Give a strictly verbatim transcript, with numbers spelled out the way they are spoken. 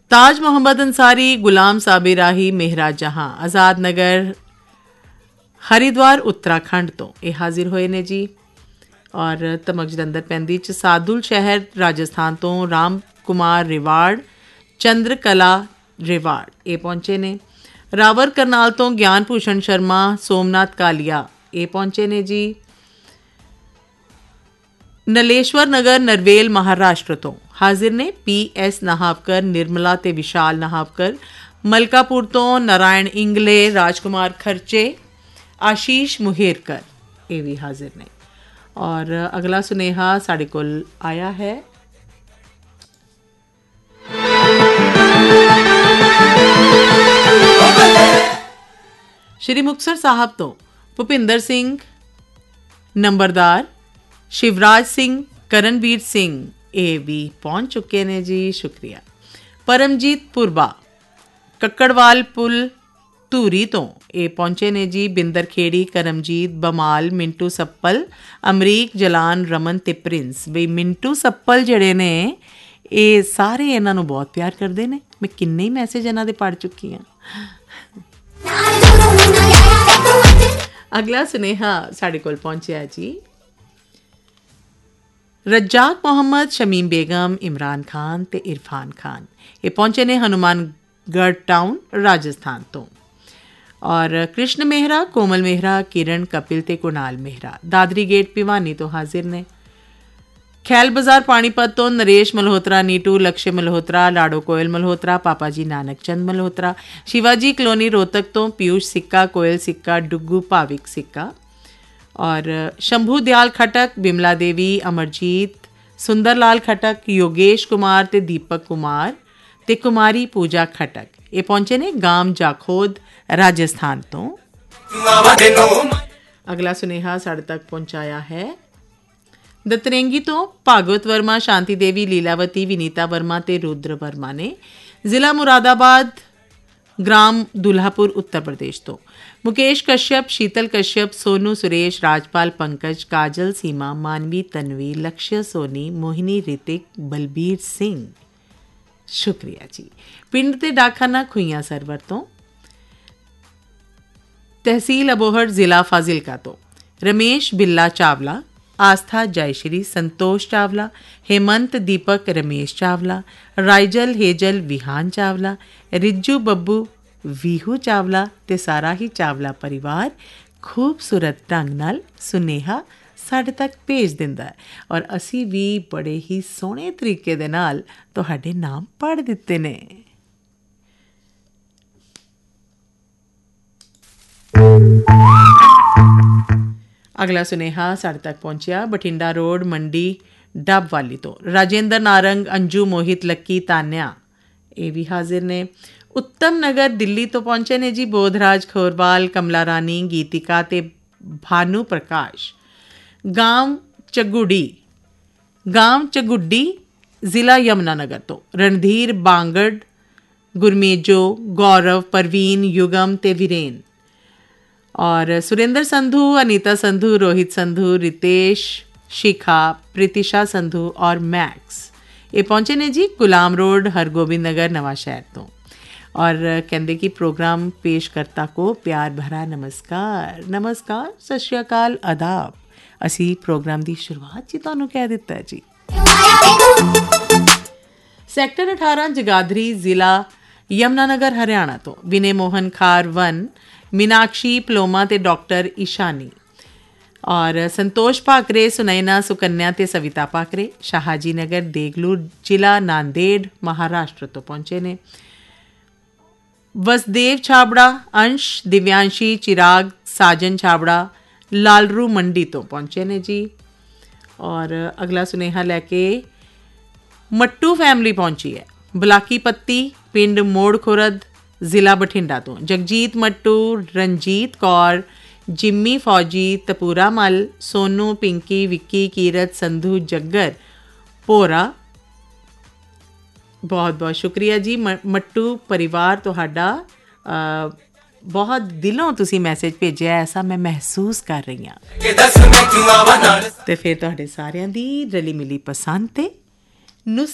ताज मोहम्मद अंसारी, गुलाम साबिर राही, मेहरा जहां, आज़ाद नगर हरिद्वार उत्तराखंड तो ये हाजिर होए ने जी। और धमक जलंधर पैंदी च सादुल शहर राजस्थान तो राम कुमार रिवाड़, चंद्रकला रिवाड़ ये पहुंचे ने। रावर करनाल तो ज्ञान भूषण शर्मा, सोमनाथ कालिया ये पहुंचे ने जी। नलेश्वर नगर नरवेल महाराष्ट्र तो हाजिर ने पी एस नहावकर, निर्मला ते विशाल नहावकर। मलकापुर तो नारायण इंगले, राजकुमार खर्चे, आशीष मुहेरकर ये भी हाजिर ने। और अगला सुनेहा साढ़े कोल आया है श्री मुक्तसर साहब तो भुपिंदर सिंह नंबरदार, शिवराज सिंह, करणवीर सिंह ये भी पहुंच चुके ने जी, शुक्रिया। परमजीत पुरबा कक्कड़वाल पुल धूरी तो ये पहुंचे ने जी। बिंदर खेड़ी, करमजीत, बमाल, मिंटू सप्पल, अमरीक, जलान, रमन ते प्रिंस। बई मिंटू सप्पल जड़े ने ये सारे इन्हां नूं बहुत प्यार करते हैं। मैं किन्ने ही मैसेज इन्हां दे पढ़ चुकी हाँ। अगला सुनेहा साढ़े कोल पहुंचिया जी। रज्जाक मोहम्मद, शमीम बेगम, इमरान खान ते इरफान खान ये पहुंचे ने हनुमानगढ़ टाउन राजस्थान तो। और कृष्ण मेहरा, कोमल मेहरा, किरण, कपिल ते कुणाल मेहरा। दादरी गेट भिवानी तो हाजिर ने। खैल बाजार पानीपत तो नरेश मल्होत्रा, नीटू, लक्ष्य मल्होत्रा, लाडो कोयल मल्होत्रा, पापा जी नानक चंद मल्होत्रा। शिवाजी कलोनी रोहतक तो पीयूष सिक्का, कोयल सिक्का, डुग्गू भाविक सिक्का। और शंभू दयाल खटक, बिमला देवी, अमरजीत, सुंदरलाल खटक, योगेश कुमार ते दीपक कुमार ते कुमारी पूजा खटक ये पहुंचे ने गांव जाखोद राजस्थान तो। अगला सुनेहा साढ़े तक पहुंचाया है दतरेंगी तो भागवत वर्मा, शांति देवी, लीलावती, विनीता वर्मा ते रुद्र वर्मा ने। जिला मुरादाबाद, ग्राम दुल्हापुर उत्तर प्रदेश तो मुकेश कश्यप, शीतल कश्यप, सोनू सुरेश, राजपाल पंकज, काजल सीमा, मानवी तन्वी, लक्ष्य सोनी, मोहिनी ऋतिक, बलबीर सिंह शुक्रिया जी। पिंड ते डाकखाना खुइयां सरवर तो तहसील अबोहर, जिला फाजिलका तो रमेश बिल्ला चावला, आस्था जयश्री, संतोष चावला, हेमंत दीपक, रमेश चावला, राइजल हेजल, विहान चावला, रिज्जू बब्बू, वीहू चावला ते सारा ही चावला परिवार खूबसूरत ढंग नाल सुनेहा साढ़े तक भेज दिंदा है। और असी भी बड़े ही सोहने तरीके दे नाल तुहाडे नाम पढ़ दिते ने। अगला सुनेहा साढ़े तक पहुंचिया बठिंडा रोड मंडी डब वाली तो राजेंद्र नारंग, अंजू, मोहित, लक्की, तान्या ये भी हाजिर ने। उत्तम नगर दिल्ली तो पहुंचे ने जी बोधराज खोरवाल, कमला रानी, गीतिका ते भानु प्रकाश। गांव चगुड़ी गांव चगुड्डी जिला यमुनानगर तो रणधीर बांगड़, गुरमेजो, गौरव, परवीन, युगम ते वीरेन। और सुरेंद्र संधू, अनीता संधू, रोहित संधू, रितेश, शिखा, प्रीतिशा संधू और मैक्स ये पहुंचे ने जी गुलाम रोड, हरगोबिंद नगर, नवा शहर तो। और कहते कि प्रोग्राम पेशकर्ता को प्यार भरा नमस्कार नमस्कार सत श्री अकाल आदाब। असी प्रोग्राम की शुरुआत जी तुहानू कह दिता है जी। सैक्टर अठारह जगाधरी जिला यमुनानगर हरियाणा तो विनय मोहन खार वन, मीनाक्षी पलोमा ते डॉक्टर ईशानी। और संतोष भाकरे, सुनैना, सुकन्या ते सविता भाकरे। शाहजी नगर देगलू जिला नांदेड़ महाराष्ट्र तो पहुंचे ने। वसुदेव छाबड़ा, अंश, दिव्यांशी, चिराग, साजन छाबड़ा, लालरू मंडी तो पहुंचे ने जी। और अगला सुनेहा लैके मट्टू फैमिली पहुंची है बलाकी पत्ती, पिंड मोड़ खुरद, जिला बठिंडा तो जगजीत मट्टू, रंजीत कौर, जिम्मी फौजी, तपूरा मल, सोनू, पिंकी, विक्की, कीरत, संधू, जग्गर, पोरा। बहुत बहुत शुक्रिया जी मट्टू परिवार तुहाडा। बहुत दिलों तुसी मैसेज भेजिया, ऐसा मैं महसूस कर रही हाँ। तो फिर तुहाडे सारियां दी रली मिली पसंद ते